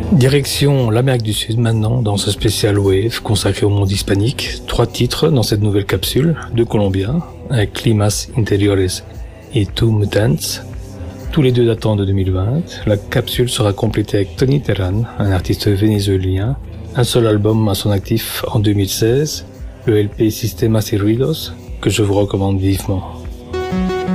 Direction l'Amérique du Sud maintenant, dans ce spécial Wave consacré au monde hispanique. 3 titres dans cette nouvelle capsule, 2 Colombiens, avec Climas Interiores et Two Mutants, tous les 2 datant de 2020. La capsule sera complétée avec Tony Terran, un artiste vénézuélien, un seul album à son actif en 2016, le LP Sistemas y Ruidos, que je vous recommande vivement.